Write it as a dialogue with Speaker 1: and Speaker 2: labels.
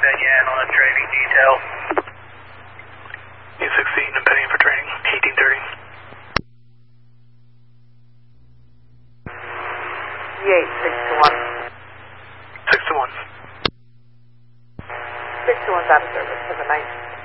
Speaker 1: again on a training detail.
Speaker 2: U16 and penny for training, 1830.
Speaker 3: V8, 6 to 1.
Speaker 2: 6 to 1.
Speaker 3: 6 to 1's out of service for the night.